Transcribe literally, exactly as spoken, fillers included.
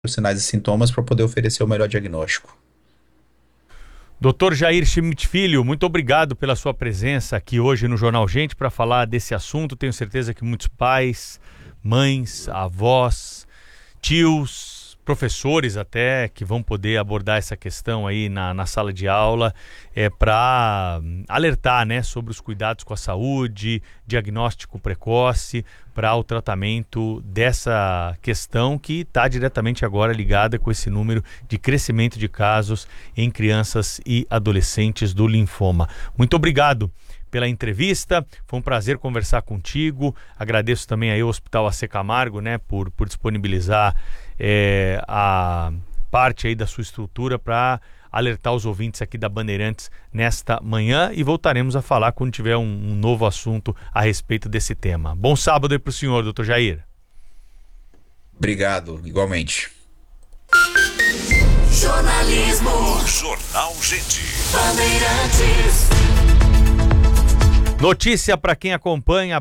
os sinais e sintomas para poder oferecer o melhor diagnóstico. doutor Jair Schmidt Filho, muito obrigado pela sua presença aqui hoje no Jornal Gente para falar desse assunto. Tenho certeza que muitos pais, mães, avós, tios, professores até, que vão poder abordar essa questão aí na, na sala de aula, é, para alertar, né, sobre os cuidados com a saúde, diagnóstico precoce, para o tratamento dessa questão que está diretamente agora ligada com esse número de crescimento de casos em crianças e adolescentes do linfoma. Muito obrigado pela entrevista, foi um prazer conversar contigo. Agradeço também aí ao Hospital A C Camargo, né, por, por disponibilizar é, a parte aí da sua estrutura para alertar os ouvintes aqui da Bandeirantes nesta manhã, e voltaremos a falar quando tiver um, um novo assunto a respeito desse tema. Bom sábado aí para o senhor, doutor Jair. Obrigado, igualmente. Jornalismo. Jornal Gente. Bandeirantes. Notícia para quem acompanha